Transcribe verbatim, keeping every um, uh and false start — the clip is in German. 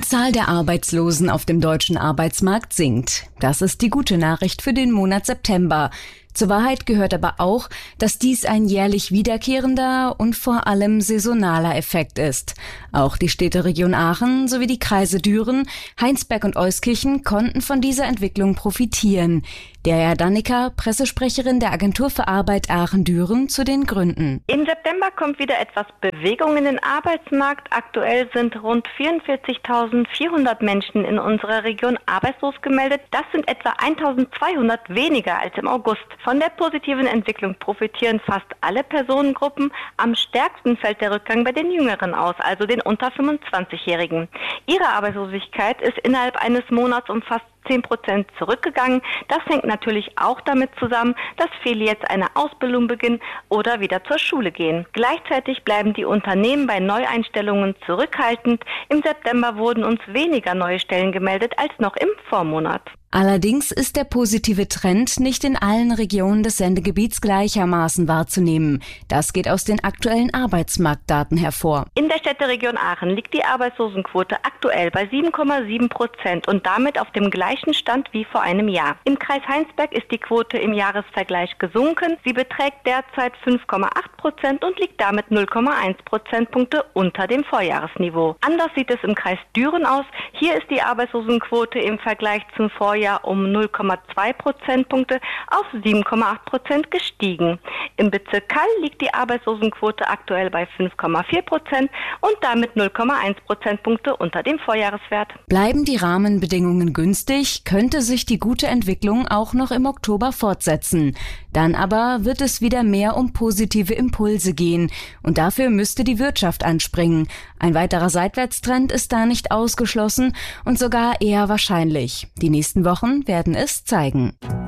Zahl der Arbeitslosen auf dem deutschen Arbeitsmarkt sinkt. Das ist die gute Nachricht für den Monat September. Zur Wahrheit gehört aber auch, dass dies ein jährlich wiederkehrender und vor allem saisonaler Effekt ist. Auch die Städteregion Aachen sowie die Kreise Düren, Heinsberg und Euskirchen konnten von dieser Entwicklung profitieren. Derja Dannecker, Pressesprecherin der Agentur für Arbeit Aachen-Düren, zu den Gründen. Im September kommt wieder etwas Bewegung in den Arbeitsmarkt. Aktuell sind rund vierundvierzigtausendvierhundert Menschen in unserer Region arbeitslos gemeldet. Das sind etwa eintausendzweihundert weniger als im August. Von der positiven Entwicklung profitieren fast alle Personengruppen. Am stärksten fällt der Rückgang bei den Jüngeren aus, also den unter fünfundzwanzigjährigen. Ihre Arbeitslosigkeit ist innerhalb eines Monats um fast zehn Prozent zurückgegangen. Das hängt natürlich auch damit zusammen, dass viele jetzt eine Ausbildung beginnen oder wieder zur Schule gehen. Gleichzeitig bleiben die Unternehmen bei Neueinstellungen zurückhaltend. Im September wurden uns weniger neue Stellen gemeldet als noch im Vormonat. Allerdings ist der positive Trend nicht in allen Regionen des Sendegebiets gleichermaßen wahrzunehmen. Das geht aus den aktuellen Arbeitsmarktdaten hervor. In der Städteregion Aachen liegt die Arbeitslosenquote aktuell bei sieben Komma sieben Prozent und damit auf dem gleichen Stand wie vor einem Jahr. Im Kreis Heinsberg ist die Quote im Jahresvergleich gesunken. Sie beträgt derzeit fünf Komma acht Prozent und liegt damit null Komma eins Prozentpunkte unter dem Vorjahresniveau. Anders sieht es im Kreis Düren aus. Hier ist die Arbeitslosenquote im Vergleich zum Vorjahr um null Komma zwei Prozentpunkte auf sieben Komma acht Prozent gestiegen. Im Bezirk Kall liegt die Arbeitslosenquote aktuell bei fünf Komma vier Prozent und damit null Komma eins Prozentpunkte unter dem Vorjahreswert. Bleiben die Rahmenbedingungen günstig, könnte sich die gute Entwicklung auch noch im Oktober fortsetzen. Dann aber wird es wieder mehr um positive Impulse gehen und dafür müsste die Wirtschaft anspringen. Ein weiterer Seitwärtstrend ist da nicht ausgeschlossen und sogar eher wahrscheinlich. Die nächsten Wochen werden es zeigen.